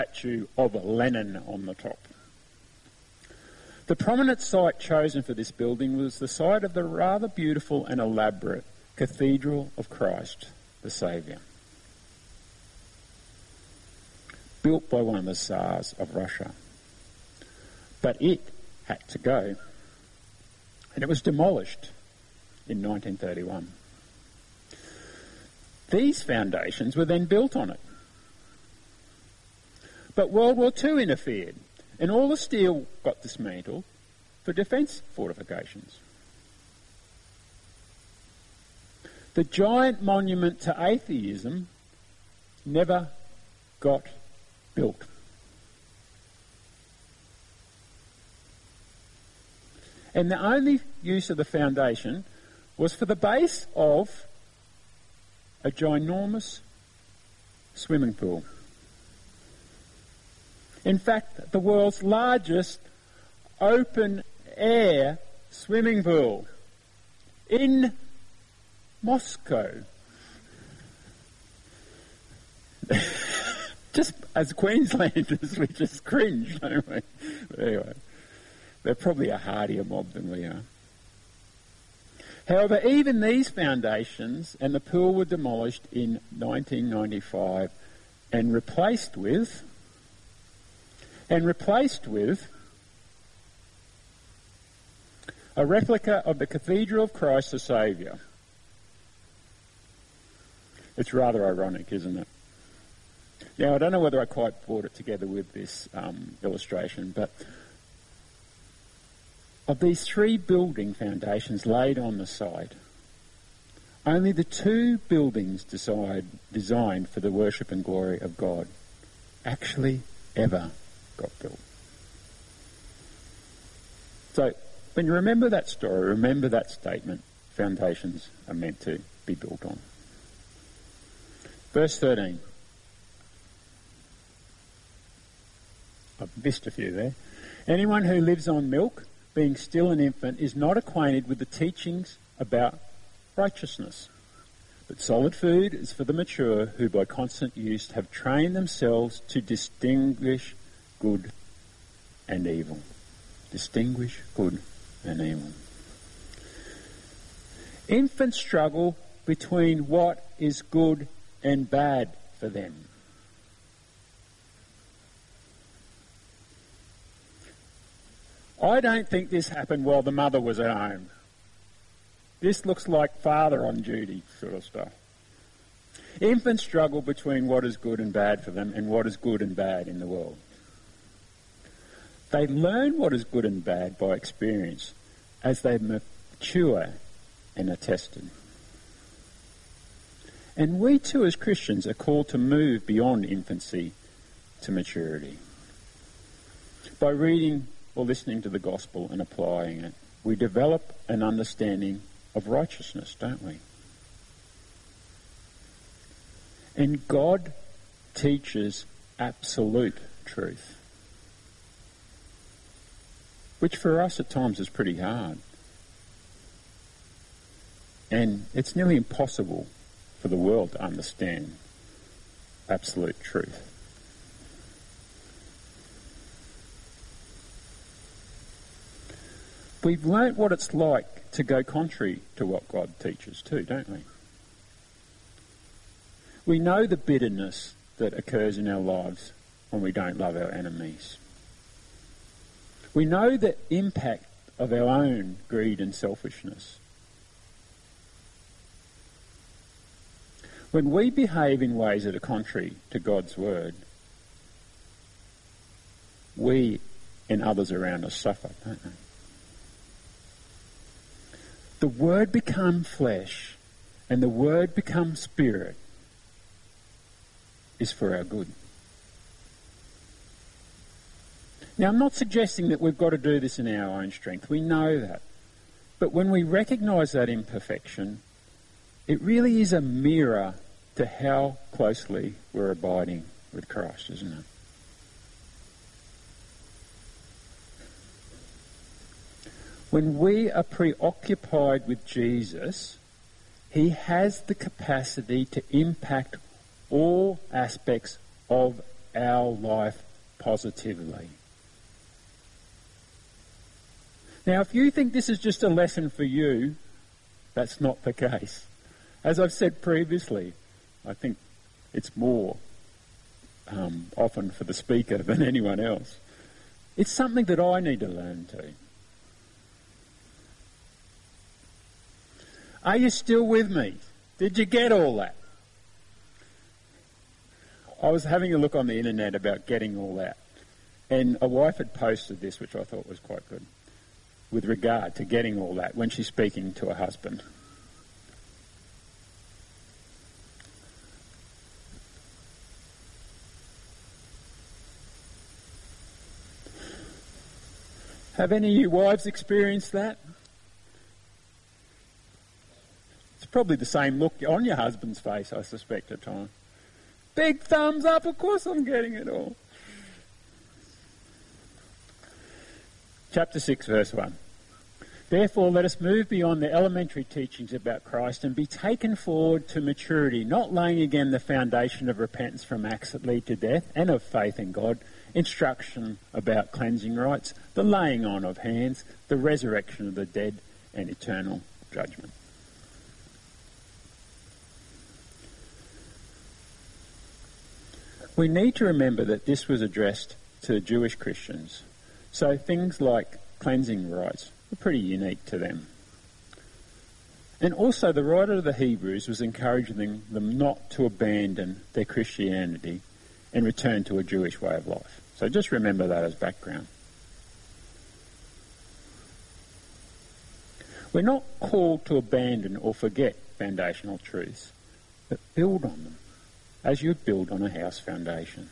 statue of Lenin on the top. The prominent site chosen for this building was the site of the rather beautiful and elaborate Cathedral of Christ the Saviour, built by one of the Tsars of Russia. But it had to go, and it was demolished in 1931. These foundations were then built on it. But World War II interfered, and all the steel got dismantled for defence fortifications. The giant monument to atheism never got built. And the only use of the foundation was for the base of a ginormous swimming pool. In fact, the world's largest open-air swimming pool in Moscow. Just as Queenslanders, we just cringe, don't we? But anyway, they're probably a hardier mob than we are. However, even these foundations and the pool were demolished in 1995 and replaced with a replica of the Cathedral of Christ the Saviour. It's rather ironic, isn't it? Now, I don't know whether I quite brought it together with this illustration, but of these three building foundations laid on the site, only the two buildings designed for the worship and glory of God actually ever got built. So, when you remember that story, remember that statement, foundations are meant to be built on. Verse 13. I've missed a few there. Anyone who lives on milk, being still an infant, is not acquainted with the teachings about righteousness. But solid food is for the mature, who by constant use have trained themselves to distinguish good and evil. Distinguish good and evil. Infants struggle between what is good and bad for them. I don't think this happened while the mother was at home. This looks like father on duty sort of stuff. Infants struggle between what is good and bad for them and what is good and bad in the world. They learn what is good and bad by experience as they mature and are tested. And we too as Christians are called to move beyond infancy to maturity. By reading or listening to the gospel and applying it, we develop an understanding of righteousness, don't we? And God teaches absolute truth, which for us at times is pretty hard. And it's nearly impossible for the world to understand absolute truth. We've learnt what it's like to go contrary to what God teaches too, don't we? We know the bitterness that occurs in our lives when we don't love our enemies. We know the impact of our own greed and selfishness. When we behave in ways that are contrary to God's word, we and others around us suffer, don't they? The Word become flesh and the Word become spirit is for our good. Now, I'm not suggesting that we've got to do this in our own strength. We know that. But when we recognise that imperfection, it really is a mirror to how closely we're abiding with Christ, isn't it? When we are preoccupied with Jesus, he has the capacity to impact all aspects of our life positively. Now, if you think this is just a lesson for you, that's not the case. As I've said previously, I think it's more often for the speaker than anyone else. It's something that I need to learn too. Are you still with me? Did you get all that? I was having a look on the internet about getting all that, and a wife had posted this, which I thought was quite good, with regard to getting all that when she's speaking to her husband. Have any of you wives experienced that? It's probably the same look on your husband's face, I suspect, at times. Big thumbs up, of course I'm getting it all. Chapter 6, verse 1. Therefore, let us move beyond the elementary teachings about Christ and be taken forward to maturity, not laying again the foundation of repentance from acts that lead to death and of faith in God, instruction about cleansing rites, the laying on of hands, the resurrection of the dead, and eternal judgment. We need to remember that this was addressed to Jewish Christians, so things like cleansing rites were pretty unique to them. And also the writer of the Hebrews was encouraging them not to abandon their Christianity and return to a Jewish way of life. So just remember that as background. We're not called to abandon or forget foundational truths, but build on them as you build on a house foundation.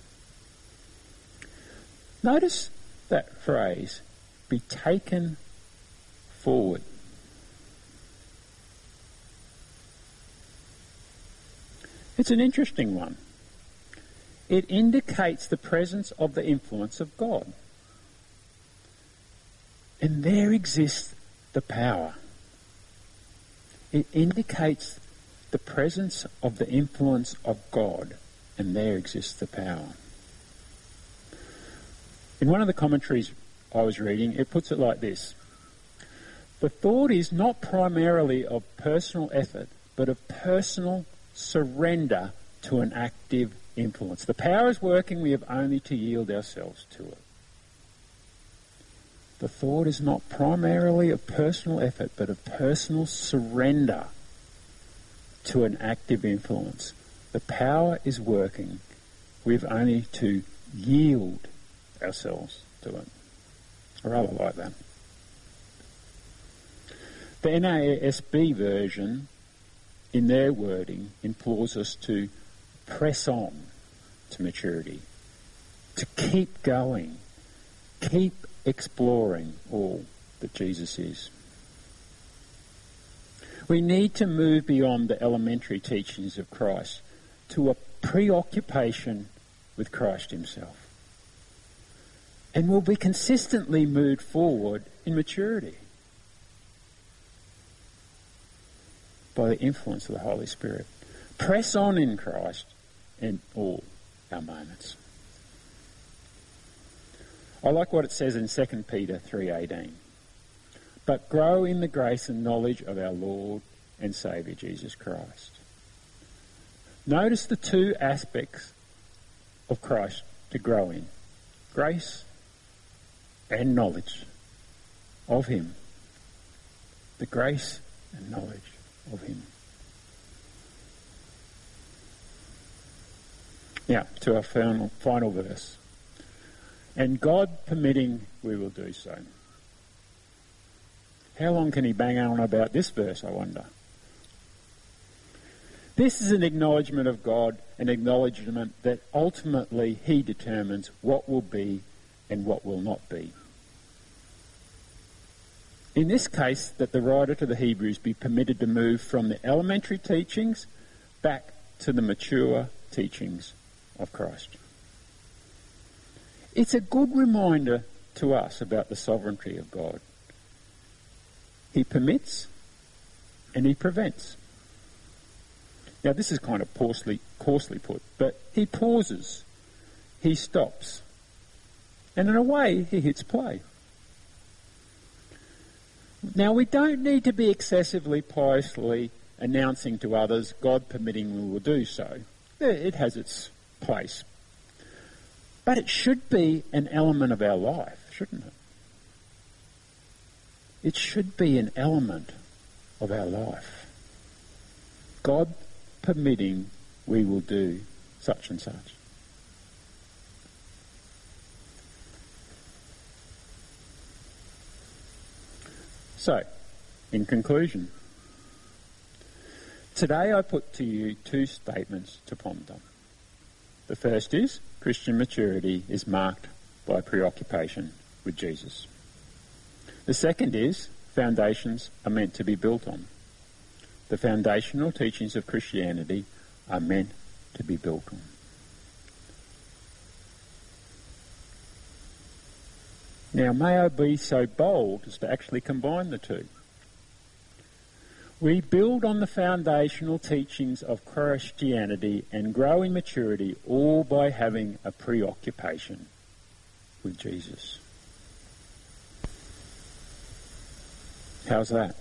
Notice that phrase, be taken forward. It's an interesting one. It indicates the presence of the influence of God. And there exists the power. It indicates the presence of the influence of God, and there exists the power. In one of the commentaries I was reading, it puts it like this. The thought is not primarily of personal effort, but of personal surrender to an active influence. The power is working, we have only to yield ourselves to it. The thought is not primarily of personal effort, but of personal surrender to an active influence. The power is working, we have only to yield ourselves to it. I rather like that. The NASB version, in their wording, implores us to press on to maturity, to keep going, keep exploring all that Jesus is. We need to move beyond the elementary teachings of Christ to a preoccupation with Christ himself. And will be consistently moved forward in maturity by the influence of the Holy Spirit. Press on in Christ in all our moments. I like what it says in 2 Peter 3:18. But grow in the grace and knowledge of our Lord and Saviour Jesus Christ. Notice the two aspects of Christ to grow in. Grace and knowledge of him. The grace and knowledge of him. Now, to our final verse. And God permitting, we will do so. How long can he bang on about this verse, I wonder? This is an acknowledgement of God, an acknowledgement that ultimately he determines what will be and what will not be. In this case, that the writer to the Hebrews be permitted to move from the elementary teachings back to the mature teachings of Christ. It's a good reminder to us about the sovereignty of God. He permits and he prevents. Now, this is kind of coarsely put, but he pauses he stops. And in a way, he hits play. Now, we don't need to be excessively piously announcing to others, God permitting we will do so. It has its place. But it should be an element of our life, shouldn't it? It should be an element of our life. God permitting we will do such and such. So, in conclusion, today I put to you two statements to ponder. The first is, Christian maturity is marked by preoccupation with Jesus. The second is, foundations are meant to be built on. The foundational teachings of Christianity are meant to be built on. Now, may I be so bold as to actually combine the two. We build on the foundational teachings of Christianity and grow in maturity all by having a preoccupation with Jesus. How's that?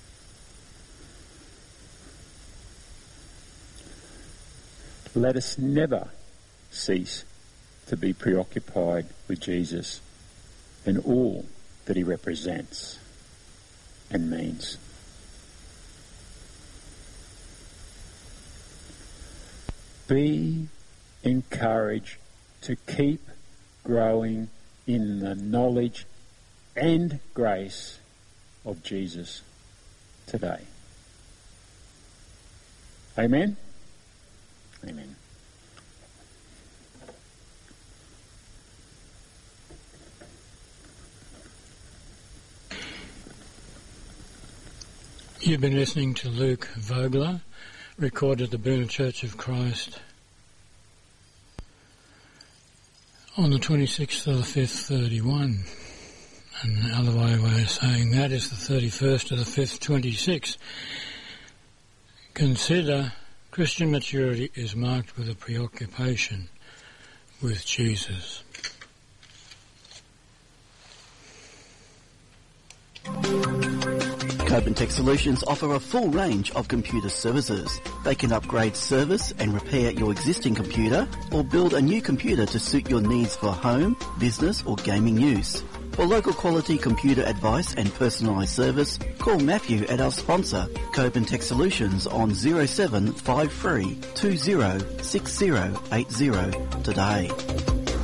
Let us never cease to be preoccupied with Jesus and all that he represents and means. Be encouraged to keep growing in the knowledge and grace of Jesus today. Amen? Amen. You've been listening to Luke Vogler, recorded at the Boonah Church of Christ on the 26th of the 5th, 31. And another way of saying that is the 31st of the 5th, 26. Consider Christian maturity is marked with a preoccupation with Jesus. Cope and Tech Solutions offer a full range of computer services. They can upgrade, service and repair your existing computer or build a new computer to suit your needs for home, business or gaming use. For local quality computer advice and personalised service, call Matthew at our sponsor, Cope and Tech Solutions on 0753 206080 today.